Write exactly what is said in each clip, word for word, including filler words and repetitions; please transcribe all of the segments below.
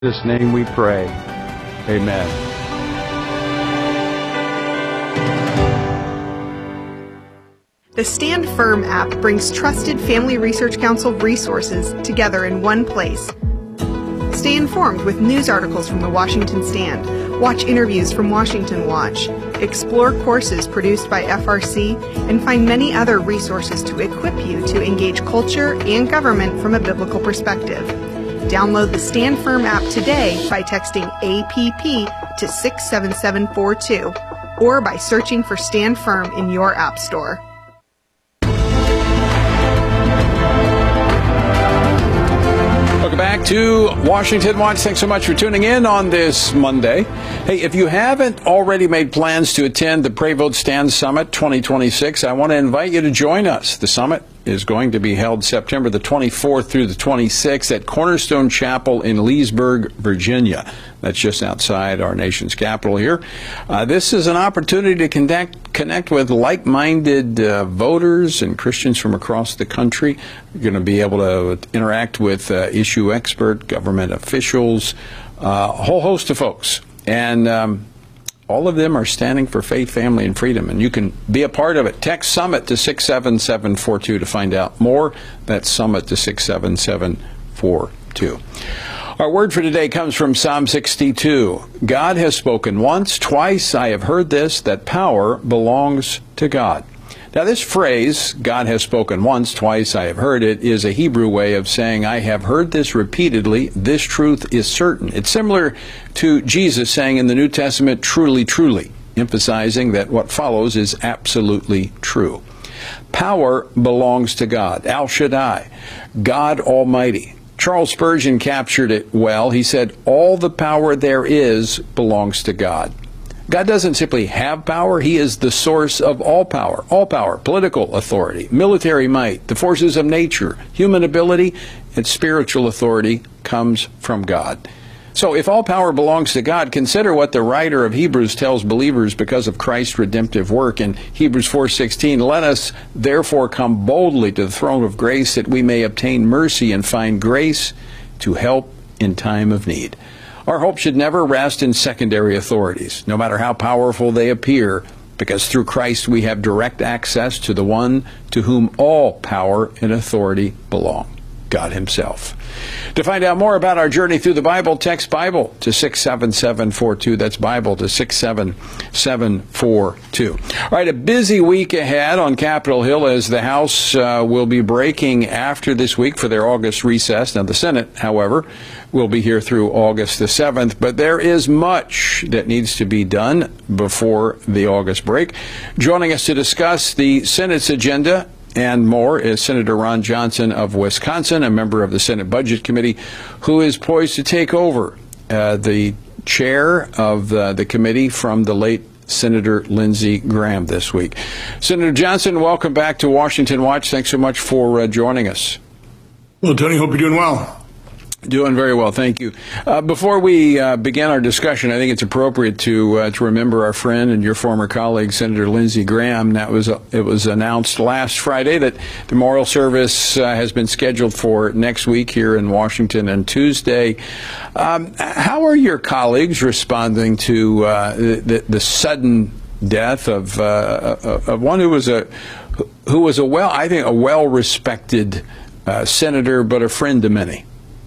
In His name we pray. Amen. The Stand Firm app brings trusted Family Research Council resources together in one place. Stay informed with news articles from the Washington Stand, watch interviews from Washington Watch, explore courses produced by F R C, and find many other resources to equip you to engage culture and government from a biblical perspective. Download the Stand Firm app today by texting A P P to six seven seven four two or by searching for Stand Firm in your app store. Welcome back to Washington Watch. Thanks so much for tuning in on this Monday. Hey, if you haven't already made plans to attend the Pray Vote Stand Summit twenty twenty-six, I want to invite you to join us. The summit is going to be held September the twenty-fourth through the twenty-sixth at Cornerstone Chapel in Leesburg, Virginia. That's just outside our nation's capital here. Uh, this is an opportunity to connect, connect with like-minded uh, voters and Christians from across the country. You're going to be able to interact with uh, issue expert, government officials, uh, a whole host of folks. And um, all of them are standing for faith, family, and freedom. And you can be a part of it. Text SUMMIT to six seven seven four two to find out more. That's SUMMIT to six seven seven four two. Our word for today comes from Psalm sixty-two. God has spoken once, twice I have heard this, that power belongs to God. Now this phrase, God has spoken once, twice I have heard it, is a Hebrew way of saying I have heard this repeatedly, this truth is certain. It's similar to Jesus saying in the New Testament, truly, truly, emphasizing that what follows is absolutely true. Power belongs to God, El Shaddai, God Almighty. Charles Spurgeon captured it well. He said, all the power there is belongs to God. God doesn't simply have power. He is the source of all power. All power, political authority, military might, the forces of nature, human ability, and spiritual authority comes from God. So if all power belongs to God, consider what the writer of Hebrews tells believers because of Christ's redemptive work. In Hebrews four sixteen, let us therefore come boldly to the throne of grace that we may obtain mercy and find grace to help in time of need. Our hope should never rest in secondary authorities, no matter how powerful they appear, because through Christ we have direct access to the one to whom all power and authority belong, God Himself. To find out more about our journey through the Bible, text Bible to six seven seven four two. That's Bible to six seven seven four two. All right, a busy week ahead on Capitol Hill as the House uh, will be breaking after this week for their August recess. Now, the Senate, however, will be here through August the seventh, but there is much that needs to be done before the August break. Joining us to discuss the Senate's agenda and more is Senator Ron Johnson of Wisconsin, a member of the Senate Budget Committee, who is poised to take over uh, the chair of uh, the committee from the late Senator Lindsey Graham this week. Senator Johnson, welcome back to Washington Watch. Thanks so much for uh, joining us. Well, Tony, hope you're doing well. Doing very well, thank you. Uh, before we uh, begin our discussion, I think it's appropriate to uh, to remember our friend and your former colleague, Senator Lindsey Graham. That was uh, it was announced last Friday that the memorial service uh, has been scheduled for next week here in Washington and Tuesday. Um, how are your colleagues responding to uh, the, the sudden death of uh, of one who was a who was a well, I think, a well-respected uh, senator, but a friend to many?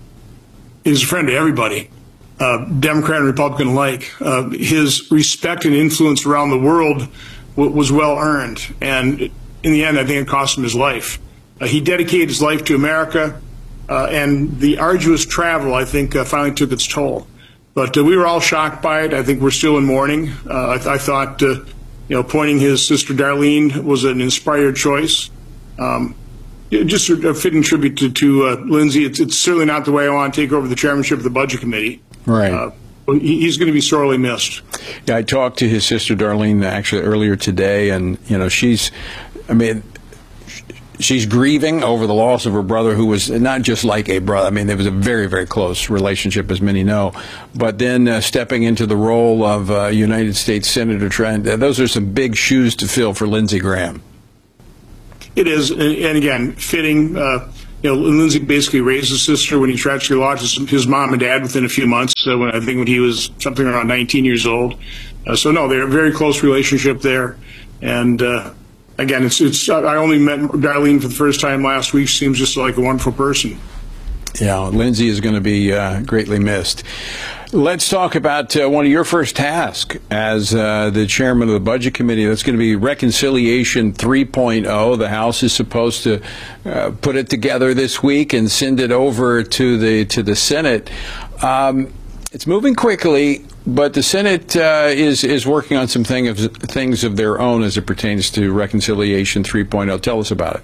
He's a friend to everybody, uh, Democrat and Republican alike. Uh, his respect and influence around the world w- was well earned, and in the end, I think it cost him his life. Uh, he dedicated his life to America, uh, and the arduous travel, I think, uh, finally took its toll. But uh, we were all shocked by it. I think we're still in mourning. Uh, I, th- I thought, uh, you know, appointing his sister Darlene was an inspired choice. Um, Just a fitting tribute to, to uh, Lindsey. It's, it's certainly not the way I want to take over the chairmanship of the Budget Committee. Right. Uh, he, he's going to be sorely missed. Yeah, I talked to his sister Darlene actually earlier today, and you know she's, I mean, she's grieving over the loss of her brother, who was not just like a brother. I mean, there was a very, very close relationship, as many know. But then uh, stepping into the role of uh, United States Senator, Trent, uh, those are some big shoes to fill for Lindsey Graham. It is, and again, fitting. Uh, you know, Lindsey basically raised his sister when he tragically lost his, his mom and dad within a few months. So when, I think when he was something around nineteen years old. Uh, so no, they're a very close relationship there. And uh, again, it's it's. I only met Darlene for the first time last week. She seems just like a wonderful person. Yeah, Lindsey is going to be uh, greatly missed. Let's talk about uh, one of your first tasks as uh, the chairman of the Budget Committee. That's going to be Reconciliation three point oh. The House is supposed to uh, put it together this week and send it over to the to the Senate. Um, it's moving quickly, but the Senate uh, is is working on some thing of, things of their own as it pertains to Reconciliation three point oh. Tell us about it.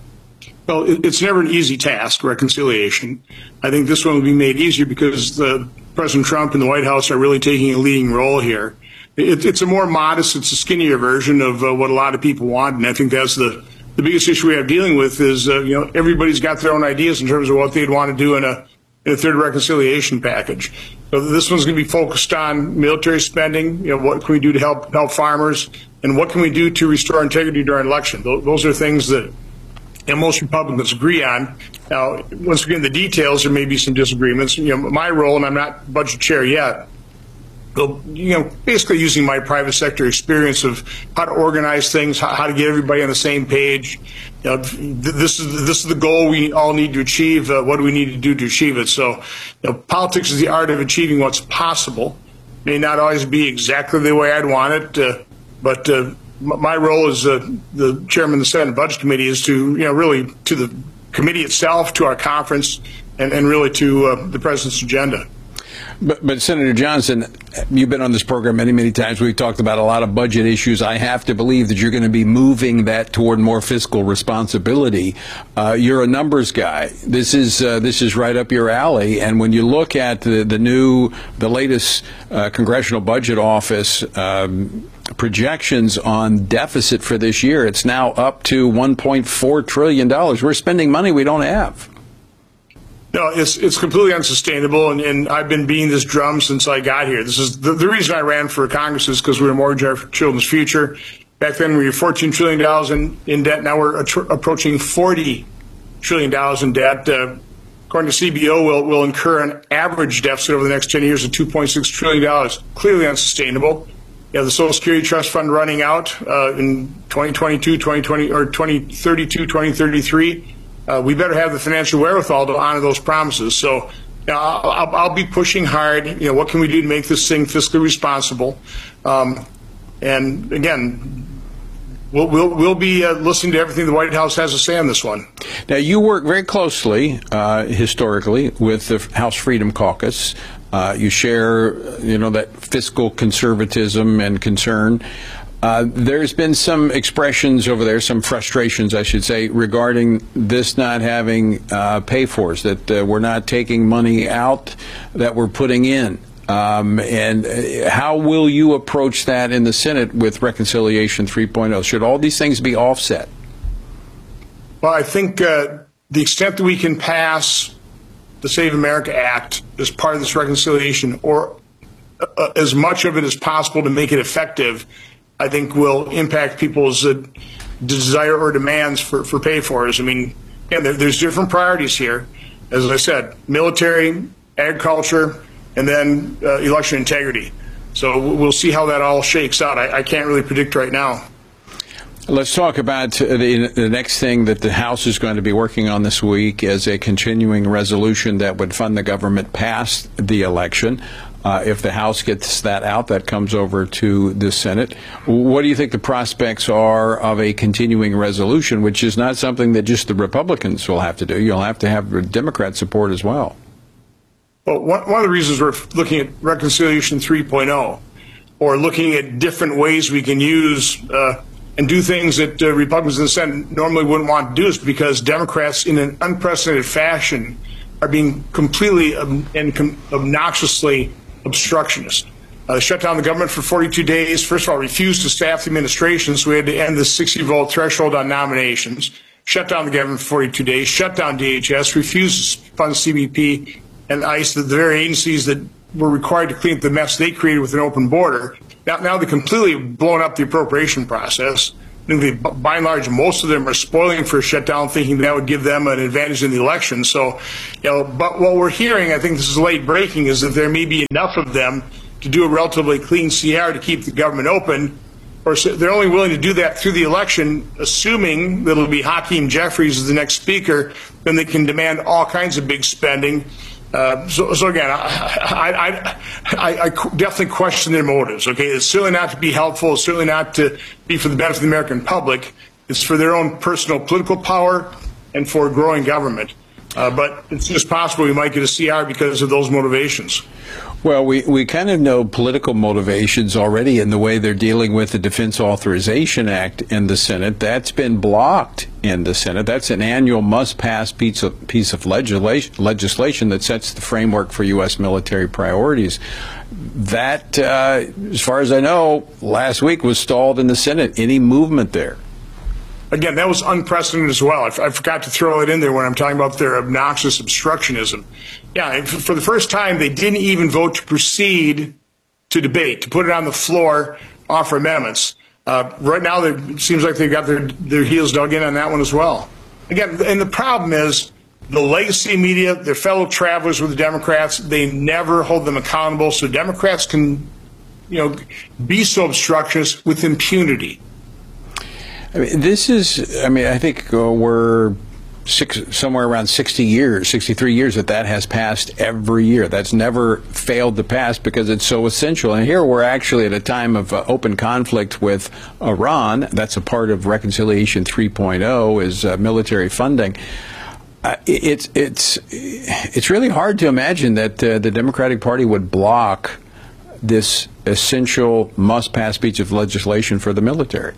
Well, it's never an easy task, reconciliation. I think this one will be made easier because the President Trump and the White House are really taking a leading role here. It, it's a more modest, it's a skinnier version of uh, what a lot of people want, and I think that's the, the biggest issue we have dealing with is, uh, you know, everybody's got their own ideas in terms of what they'd want to do in a, in a third reconciliation package. So this one's going to be focused on military spending, you know, what can we do to help help farmers, and what can we do to restore integrity during election. Those are things that and most Republicans agree on. Now, once we get into the details, there may be some disagreements. You know, my role, and I'm not budget chair yet, but, you know, basically using my private sector experience of how to organize things, how, how to get everybody on the same page. You know, this is this is the goal we all need to achieve. Uh, what do we need to do to achieve it? So, you know, politics is the art of achieving what's possible. May not always be exactly the way I'd want it, uh, but. Uh, My role as uh, the chairman of the Senate Budget Committee is to, you know, really to the committee itself, to our conference, and, and really to uh, the president's agenda. But, but Senator Johnson, you've been on this program many, many times. We've talked about a lot of budget issues. I have to believe that you're going to be moving that toward more fiscal responsibility. Uh, you're a numbers guy. This is uh, this is right up your alley. And when you look at the, the new, the latest uh, Congressional Budget Office um, projections on deficit for this year, it's now up to one point four trillion dollars. We're spending money we don't have. No, it's it's completely unsustainable, and, and I've been beating this drum since I got here. This is the, the reason I ran for Congress is because we were mortgaging our children's future. Back then, we were fourteen trillion dollars in, in debt. Now we're approaching forty trillion dollars in debt. Uh, according to C B O, we'll, we'll incur an average deficit over the next ten years of two point six trillion dollars. Clearly unsustainable. You have the Social Security Trust Fund running out uh, in twenty twenty-two, twenty twenty, or twenty thirty-two, twenty thirty-three. Uh, we better have the financial wherewithal to honor those promises. So, you know, I'll, I'll be pushing hard. You know, what can we do to make this thing fiscally responsible? Um, and again, we'll we'll, we'll be uh, listening to everything the White House has to say on this one. Now, you work very closely, uh, historically, with the House Freedom Caucus. Uh, you share, you know, that fiscal conservatism and concern. Uh, there's been some expressions over there, some frustrations, I should say, regarding this not having uh, pay-fors, that uh, we're not taking money out that we're putting in. Um, and how will you approach that in the Senate with Reconciliation three point oh? Should all these things be offset? Well, I think uh, the extent that we can pass the Save America Act as part of this reconciliation, or uh, as much of it as possible to make it effective, I think will impact people's uh, desire or demands for, for pay-fors. I mean, yeah, there, there's different priorities here. As I said, military, agriculture, and then uh, election integrity. So we'll see how that all shakes out. I, I can't really predict right now. Let's talk about the, the next thing that the House is going to be working on this week is a continuing resolution that would fund the government past the election. Uh, if the House gets that out, that comes over to the Senate. What do you think the prospects are of a continuing resolution, which is not something that just the Republicans will have to do? You'll have to have Democrat support as well. Well, one, one of the reasons we're looking at Reconciliation three point oh, or looking at different ways we can use uh, and do things that uh, Republicans in the Senate normally wouldn't want to do, is because Democrats, in an unprecedented fashion, are being completely um, and com- obnoxiously obstructionist. Uh, they shut down the government for forty-two days. First of all, refused to staff the administration, so we had to end the sixty vote threshold on nominations. Shut down the government for forty-two days. Shut down D H S. Refused to fund C B P and ICE, the, the very agencies that were required to clean up the mess they created with an open border. Now, now they've completely blown up the appropriation process. I think they, by and large, most of them are spoiling for a shutdown, thinking that would give them an advantage in the election. So, you know, but what we're hearing, I think this is late breaking, is that there may be enough of them to do a relatively clean C R to keep the government open. Or they're only willing to do that through the election, assuming that it'll be Hakeem Jeffries as the next speaker. Then they can demand all kinds of big spending. Uh, so, so again, I, I, I, I definitely question their motives. Okay, it's certainly not to be helpful. It's certainly not to be for the benefit of the American public. It's for their own personal political power and for growing government. Uh, but it's just possible we might get a C R because of those motivations. Well, we, we kind of know political motivations already in the way they're dealing with the Defense Authorization Act in the Senate. That's been blocked in the Senate. That's an annual must-pass piece of, piece of legislation, legislation that sets the framework for U S military priorities. That, uh, as far as I know, last week was stalled in the Senate. Any movement there? Again, that was unprecedented as well. I, f- I forgot to throw it in there when I'm talking about their obnoxious obstructionism. Yeah, f- for the first time, they didn't even vote to proceed to debate, to put it on the floor, offer amendments. Uh, right now, it seems like they've got their, their heels dug in on that one as well. Again, and the problem is the legacy media, their fellow travelers with the Democrats, they never hold them accountable. So Democrats can, you know, be so obstructionist with impunity. I mean, this is, I mean, I think uh, we're six, somewhere around sixty years, sixty-three years that that has passed every year. That's never failed to pass because it's so essential. And here we're actually at a time of uh, open conflict with Iran. That's a part of Reconciliation three point oh is uh, military funding. Uh, it's, it's, it's really hard to imagine that uh, the Democratic Party would block this essential must-pass piece of legislation for the military.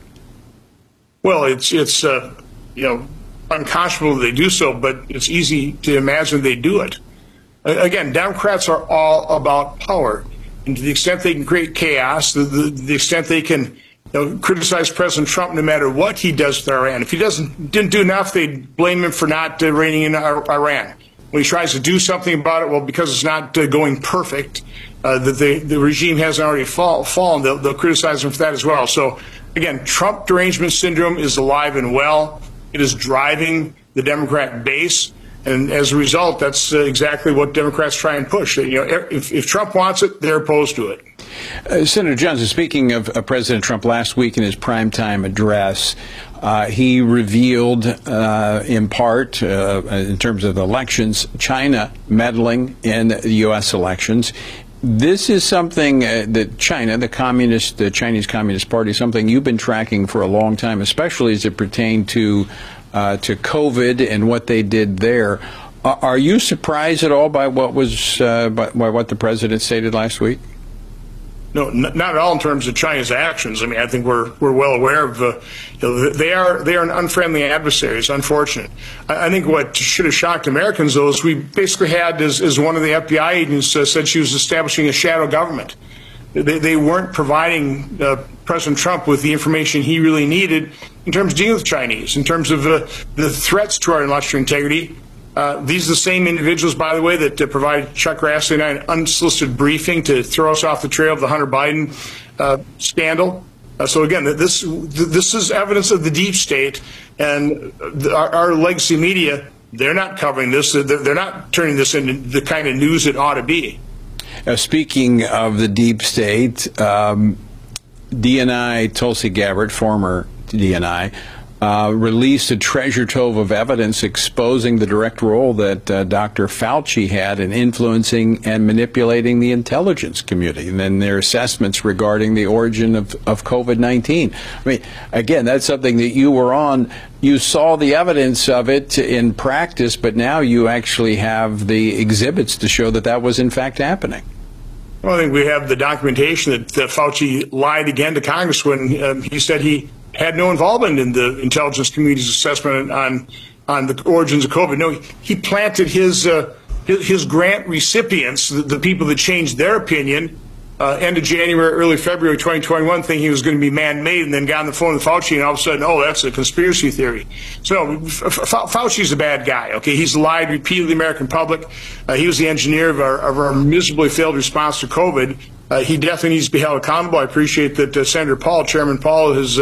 Well, it's, it's uh, you know, unconscionable that they do so, but it's easy to imagine they do it. Again, Democrats are all about power. And to the extent they can create chaos, the, the, the extent they can you know, criticize President Trump no matter what he does to Iran. If he doesn't didn't do enough, they blame him for not uh, reining in Iran. When he tries to do something about it, well, because it's not uh, going perfect, uh, that the, the regime hasn't already fall, fallen, they'll, they'll criticize him for that as well. So, again, Trump derangement syndrome is alive and well. It is driving the Democrat base. And as a result, that's uh, exactly what Democrats try and push. You know, if, if Trump wants it, they're opposed to it. Uh, Senator Johnson, speaking of uh, President Trump, last week in his primetime address, uh, he revealed, uh, in part, uh, in terms of elections, China meddling in the U S elections. This is something uh, that China, the communist, the Chinese Communist Party, something you've been tracking for a long time, especially as it pertained to uh, to COVID and what they did there. Uh, are you surprised at all by what was uh, by, by what the president stated last week? No, n- not at all in terms of China's actions. I mean, I think we're we're well aware of uh, you know, they are they are an unfriendly adversary. It's unfortunate. I, I think what should have shocked Americans, though, is we basically had, as, as one of the F B I agents uh, said, she was establishing a shadow government. They, they weren't providing uh, President Trump with the information he really needed in terms of dealing with the Chinese, in terms of uh, the threats to our intellectual integrity. Uh, these are the same individuals, by the way, that uh, provided Chuck Grassley and I an unsolicited briefing to throw us off the trail of the Hunter Biden uh, scandal. Uh, so again, this this is evidence of the deep state, and the, our, our legacy media, they're not covering this. They're, they're not turning this into the kind of news it ought to be. Uh, speaking of the deep state, um, D N I Tulsi Gabbard, former D N I, Uh, released a treasure trove of evidence exposing the direct role that uh, Doctor Fauci had in influencing and manipulating the intelligence community, and then their assessments regarding the origin of, of COVID nineteen. I mean, again, that's something that you were on. You saw the evidence of it in practice, but now you actually have the exhibits to show that that was in fact happening. Well, I think we have the documentation that, that Fauci lied again to Congress when um, he said he had no involvement in the intelligence community's assessment on on the origins of COVID. No, he planted his uh, his, his grant recipients, the, the people that changed their opinion, uh, end of January, early February twenty twenty-one, thinking it was going to be man-made, and then got on the phone with Fauci, and all of a sudden, oh, that's a conspiracy theory. So no, Fauci's a bad guy. Okay, he's lied repeatedly to the American public. Uh, he was the engineer of our, of our miserably failed response to COVID. Uh, he definitely needs to be held accountable. I appreciate that uh, Senator Paul, Chairman Paul, has uh,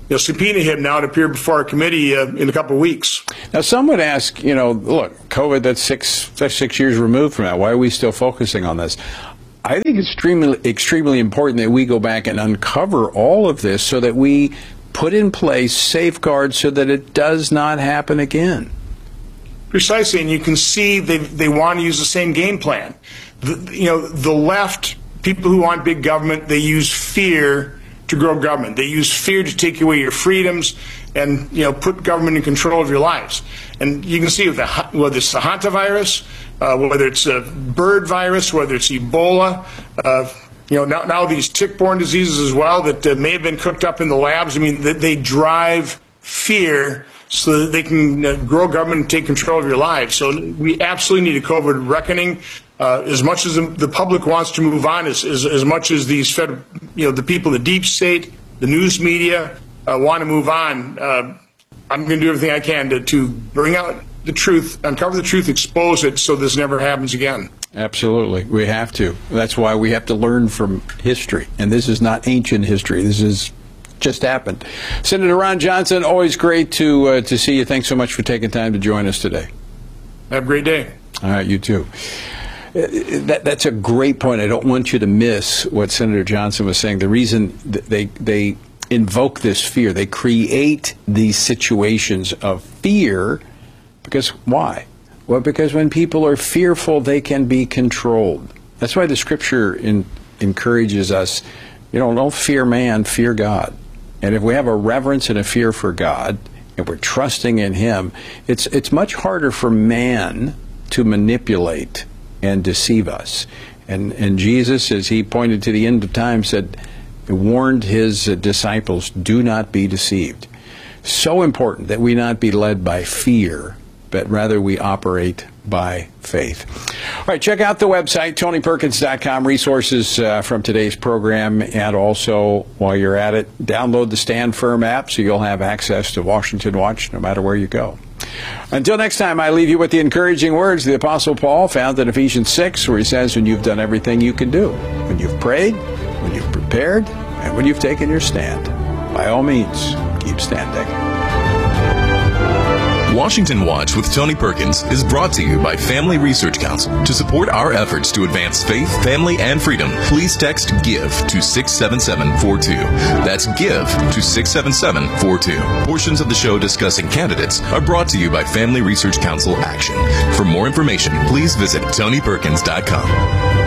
you know, subpoena him now to appear before our committee uh, in a couple of weeks. Now, some would ask, you know, look, COVID, that's six, that's six years removed from that. Why are we still focusing on this? I think it's extremely, extremely important that we go back and uncover all of this so that we put in place safeguards so that it does not happen again. Precisely, and you can see they they want to use the same game plan. The, you know, the left, people who want big government, they use fear to grow government. They use fear to take away your freedoms and, you know, put government in control of your lives. And you can see with the, whether it's the hantavirus, uh, whether it's a bird virus, whether it's Ebola, uh, you know, now, now these tick-borne diseases as well that uh, may have been cooked up in the labs. I mean, they, they drive fear so that they can uh, grow government and take control of your lives. So we absolutely need a COVID reckoning. Uh, as much as the, the public wants to move on, as, as, as much as these fed, you know, the people, the deep state, the news media uh, want to move on, uh, I'm going to do everything I can to, to bring out the truth, uncover the truth, expose it so this never happens again. Absolutely. We have to. That's why we have to learn from history. And this is not ancient history. This is just happened. Senator Ron Johnson, always great to uh, to see you. Thanks so much for taking time to join us today. Have a great day. All right, you too. That, that's a great point. I don't want you to miss what Senator Johnson was saying. The reason they they invoke this fear, they create these situations of fear, because why? Well, because when people are fearful, they can be controlled. That's why the Scripture in, encourages us, you know, don't fear man, fear God. And if we have a reverence and a fear for God, and we're trusting in Him, it's it's much harder for man to manipulate and deceive us. And and Jesus, as He pointed to the end of time, said, warned His uh, disciples, do not be deceived. So important that we not be led by fear, but rather we operate by faith. All right, check out the website, Tony Perkins dot com, resources uh, from today's program, and also, while you're at it, download the Stand Firm app so you'll have access to Washington Watch no matter where you go. Until next time, I leave you with the encouraging words of the Apostle Paul found in Ephesians six, where he says, when you've done everything you can do, when you've prayed, when you've prepared, and when you've taken your stand, by all means, keep standing. Washington Watch with Tony Perkins is brought to you by Family Research Council. To support our efforts to advance faith, family, and freedom, please text GIVE to six seven seven four two. That's GIVE to six seven seven four two. Portions of the show discussing candidates are brought to you by Family Research Council Action. For more information, please visit Tony Perkins dot com.